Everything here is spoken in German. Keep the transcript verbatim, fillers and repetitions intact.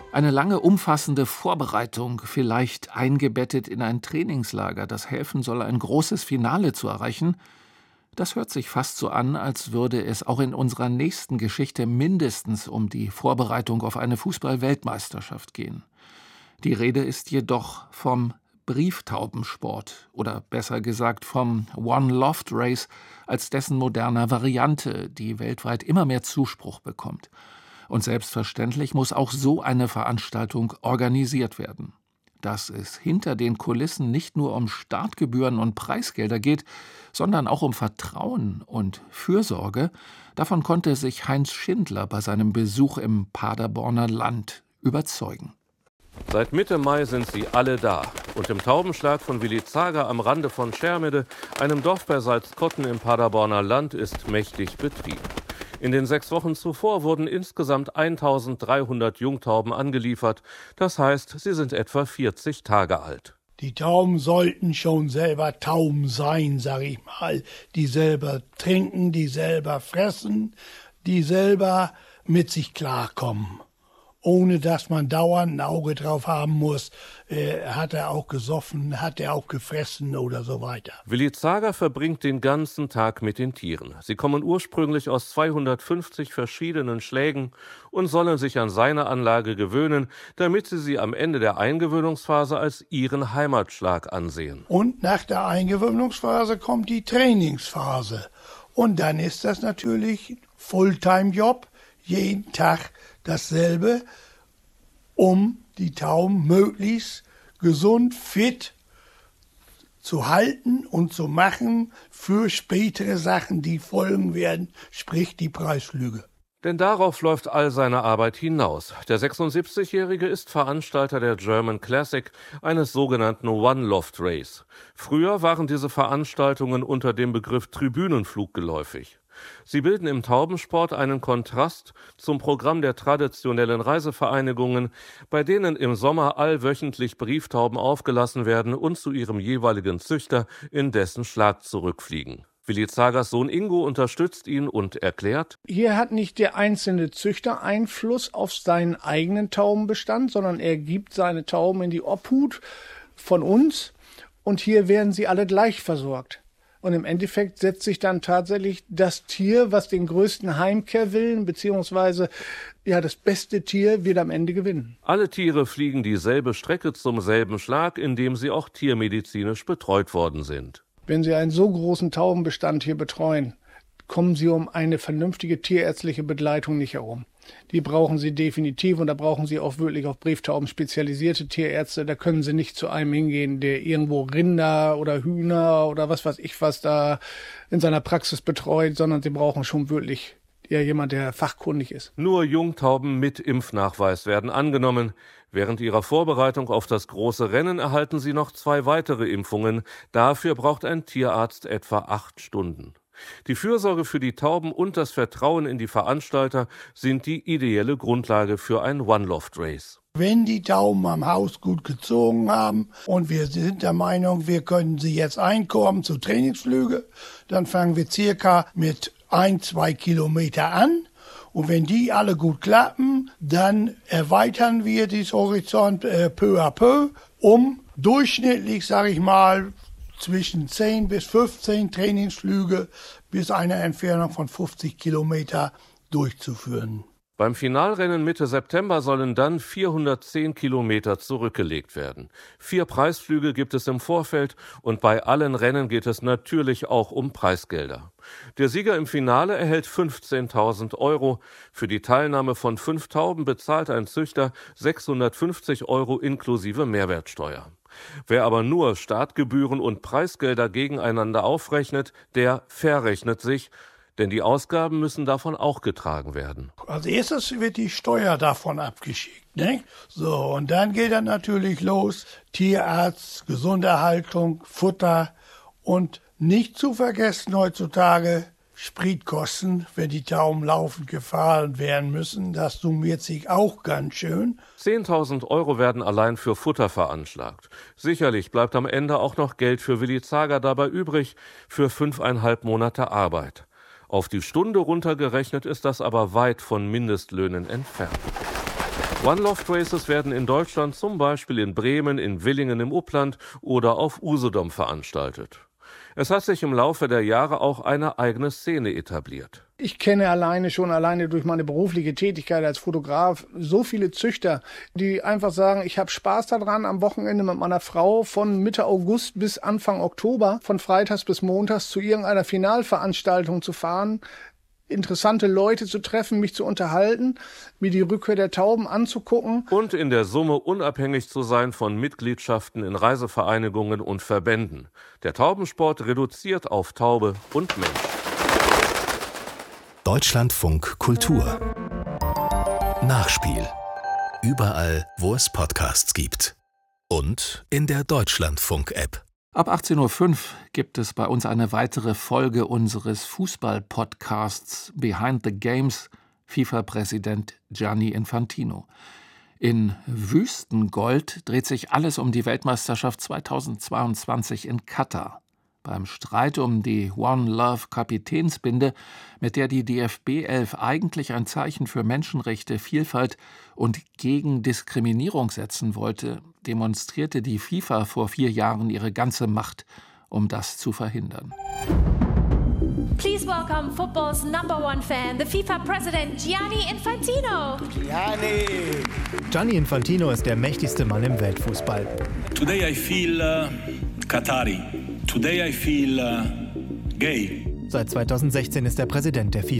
Eine lange, umfassende Vorbereitung, vielleicht eingebettet in ein Trainingslager, das helfen soll, ein großes Finale zu erreichen, das hört sich fast so an, als würde es auch in unserer nächsten Geschichte mindestens um die Vorbereitung auf eine Fußball-Weltmeisterschaft gehen. Die Rede ist jedoch vom Brieftaubensport oder besser gesagt vom One-Loft-Race als dessen moderner Variante, die weltweit immer mehr Zuspruch bekommt. Und selbstverständlich muss auch so eine Veranstaltung organisiert werden. Dass es hinter den Kulissen nicht nur um Startgebühren und Preisgelder geht, sondern auch um Vertrauen und Fürsorge, davon konnte sich Heinz Schindler bei seinem Besuch im Paderborner Land überzeugen. Seit Mitte Mai sind sie alle da. Und im Taubenschlag von Willi Zager am Rande von Schermede, einem Dorf bei Salzkotten im Paderborner Land, ist mächtig Betrieb. In den sechs Wochen zuvor wurden insgesamt eintausenddreihundert Jungtauben angeliefert. Das heißt, sie sind etwa vierzig Tage alt. Die Tauben sollten schon selber Tauben sein, sag ich mal. Die selber trinken, die selber fressen, die selber mit sich klarkommen. Ohne dass man dauernd ein Auge drauf haben muss, äh, hat er auch gesoffen, hat er auch gefressen oder so weiter. Willi Zager verbringt den ganzen Tag mit den Tieren. Sie kommen ursprünglich aus zweihundertfünfzig verschiedenen Schlägen und sollen sich an seine Anlage gewöhnen, damit sie sie am Ende der Eingewöhnungsphase als ihren Heimatschlag ansehen. Und nach der Eingewöhnungsphase kommt die Trainingsphase. Und dann ist das natürlich Fulltime-Job, jeden Tag dasselbe, um die Tauben möglichst gesund, fit zu halten und zu machen für spätere Sachen, die folgen werden, sprich die Preisflüge. Denn darauf läuft all seine Arbeit hinaus. Der sechsundsiebzigjährige ist Veranstalter der German Classic, eines sogenannten One-Loft-Race. Früher waren diese Veranstaltungen unter dem Begriff Tribünenflug geläufig. Sie bilden im Taubensport einen Kontrast zum Programm der traditionellen Reisevereinigungen, bei denen im Sommer allwöchentlich Brieftauben aufgelassen werden und zu ihrem jeweiligen Züchter in dessen Schlag zurückfliegen. Willi Zagers Sohn Ingo unterstützt ihn und erklärt: Hier hat nicht der einzelne Züchter Einfluss auf seinen eigenen Taubenbestand, sondern er gibt seine Tauben in die Obhut von uns und hier werden sie alle gleich versorgt. Und im Endeffekt setzt sich dann tatsächlich das Tier, was den größten Heimkehrwillen, beziehungsweise ja, das beste Tier wird am Ende gewinnen. Alle Tiere fliegen dieselbe Strecke zum selben Schlag, in dem sie auch tiermedizinisch betreut worden sind. Wenn Sie einen so großen Taubenbestand hier betreuen, kommen Sie um eine vernünftige tierärztliche Begleitung nicht herum. Die brauchen Sie definitiv und da brauchen Sie auch wirklich auf Brieftauben spezialisierte Tierärzte. Da können Sie nicht zu einem hingehen, der irgendwo Rinder oder Hühner oder was weiß ich was da in seiner Praxis betreut, sondern Sie brauchen schon wirklich ja jemand, der fachkundig ist. Nur Jungtauben mit Impfnachweis werden angenommen. Während ihrer Vorbereitung auf das große Rennen erhalten sie noch zwei weitere Impfungen. Dafür braucht ein Tierarzt etwa acht Stunden. Die Fürsorge für die Tauben und das Vertrauen in die Veranstalter sind die ideelle Grundlage für ein One-Loft-Race. Wenn die Tauben am Haus gut gezogen haben und wir sind der Meinung, wir können sie jetzt einkorben zu Trainingsflüge, dann fangen wir circa mit ein, zwei Kilometer an. Und wenn die alle gut klappen, dann erweitern wir diesen Horizont äh, peu à peu, um durchschnittlich, sage ich mal, zwischen zehn bis fünfzehn Trainingsflüge bis eine Entfernung von fünfzig Kilometer durchzuführen. Beim Finalrennen Mitte September sollen dann vierhundertzehn Kilometer zurückgelegt werden. Vier Preisflüge gibt es im Vorfeld und bei allen Rennen geht es natürlich auch um Preisgelder. Der Sieger im Finale erhält fünfzehntausend Euro. Für die Teilnahme von fünf Tauben bezahlt ein Züchter sechshundertfünfzig Euro inklusive Mehrwertsteuer. Wer aber nur Startgebühren und Preisgelder gegeneinander aufrechnet, der verrechnet sich, denn die Ausgaben müssen davon auch getragen werden. Als erstes wird die Steuer davon abgeschickt, ne? So, und dann geht dann natürlich los, Tierarzt, Gesunderhaltung, Futter und nicht zu vergessen heutzutage Spritkosten, wenn die Tauben laufend gefahren werden müssen. Das summiert sich auch ganz schön. zehntausend Euro werden allein für Futter veranschlagt. Sicherlich bleibt am Ende auch noch Geld für Willi Zager dabei übrig, für fünfeinhalb Monate Arbeit. Auf die Stunde runtergerechnet ist das aber weit von Mindestlöhnen entfernt. One Love Races werden in Deutschland zum Beispiel in Bremen, in Willingen im Upland oder auf Usedom veranstaltet. Es hat sich im Laufe der Jahre auch eine eigene Szene etabliert. Ich kenne alleine schon, alleine durch meine berufliche Tätigkeit als Fotograf, so viele Züchter, die einfach sagen, ich habe Spaß daran, am Wochenende mit meiner Frau von Mitte August bis Anfang Oktober, von freitags bis montags zu irgendeiner Finalveranstaltung zu fahren, interessante Leute zu treffen, mich zu unterhalten, mir die Rückkehr der Tauben anzugucken. Und in der Summe unabhängig zu sein von Mitgliedschaften in Reisevereinigungen und Verbänden. Der Taubensport reduziert auf Taube und Mensch. Deutschlandfunk Kultur. Nachspiel. Überall, wo es Podcasts gibt. Und in der Deutschlandfunk-App. Ab achtzehn Uhr fünf gibt es bei uns eine weitere Folge unseres Fußball-Podcasts Behind the Games, FIFA-Präsident Gianni Infantino. In Wüstengold dreht sich alles um die Weltmeisterschaft zweitausendzweiundzwanzig in Katar. Beim Streit um die One Love Kapitänsbinde, mit der die D F B elf eigentlich ein Zeichen für Menschenrechte, Vielfalt und gegen Diskriminierung setzen wollte, demonstrierte die FIFA vor vier Jahren ihre ganze Macht, um das zu verhindern. Please welcome football's number one fan, the FIFA President Gianni Infantino. Gianni! Gianni Infantino ist der mächtigste Mann im Weltfußball. Today I feel uh, Qatari. Today I feel uh, gay. Seit zweitausendsechzehn ist er Präsident der FIFA.